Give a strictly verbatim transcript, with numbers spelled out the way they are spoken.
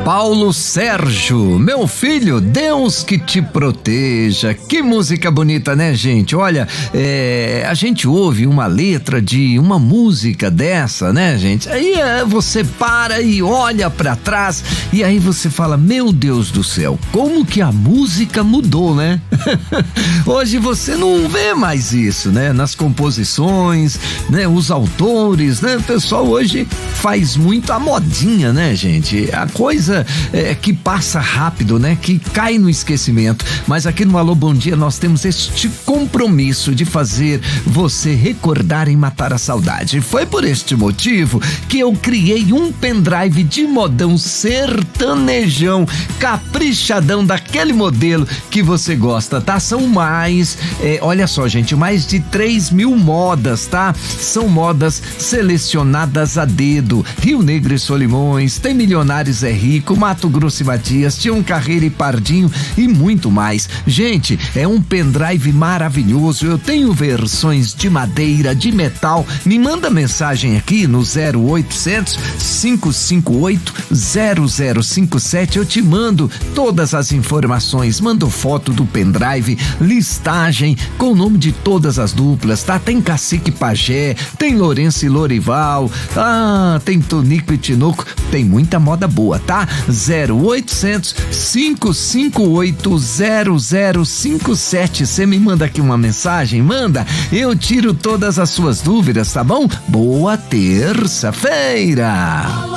Paulo Sérgio, meu filho, Deus que te proteja. Que música bonita, né, gente? Olha, é, a gente ouve uma letra de uma música dessa, né, gente? Aí é, você para e olha pra trás e aí você fala, meu Deus do céu, como que a música mudou, né? Hoje você não vê mais isso, né? Nas composições, né? Os autores, né? O pessoal hoje faz muito a modinha, né, gente? A coisa é, que passa rápido, né? Que cai no esquecimento. Mas aqui no Alô Bom Dia nós temos este compromisso de fazer você recordar e matar a saudade. Foi por este motivo que eu criei um pendrive de modão sertanejão, caprichadão, daquele modelo que você gosta, tá? São mais, é, olha só, gente, mais de três mil modas, tá? São modas selecionadas a dedo. Rio Negro e Solimões, tem Milionários é Rico, Mato Grosso e Matias, Tião Carreira e Pardinho e muito mais. Gente, é um pendrive maravilhoso. Eu tenho versões de madeira, de metal. Me manda mensagem aqui no zero oitocentos, cinco cinco oito, zero zero cinco sete. Eu te mando todas as informações. Mando foto do pendrive, listagem com o nome de todas as duplas, tá? Tem Cacique Pajé, tem Lourenço e Lorival, ah, tem Tonico e Tinoco, tem muita moda boa, tá? zero oitocentos, cinco cinco oito, zero zero cinco sete. Você me manda aqui uma mensagem, manda, eu tiro todas as suas dúvidas, tá bom? Boa terça-feira!